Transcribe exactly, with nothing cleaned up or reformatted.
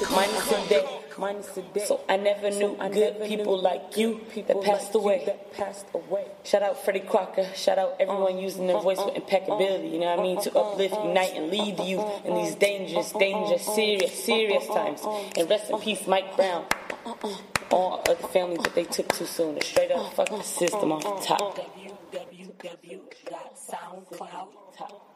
minus a day. Minus a day. So I never knew so good never people knew like you people that passed like away. That passed away. Shout out Freddie Crocker. Shout out everyone uh, using their uh, voice uh, with impeccability. You know what I mean? To uplift, unite, and lead you in these dangerous, dangerous, serious, serious times. And rest in peace, Mike Brown. All of the families that they took too soon. Straight up fuck the system off the top. w w w dot soundcloud dot com